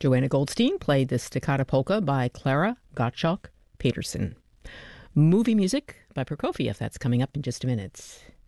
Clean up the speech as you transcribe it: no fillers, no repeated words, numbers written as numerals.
Joanna Goldstein played the Staccato Polka by Clara Gottschalk Peterson. Movie music by Prokofiev. That's coming up in just a minute.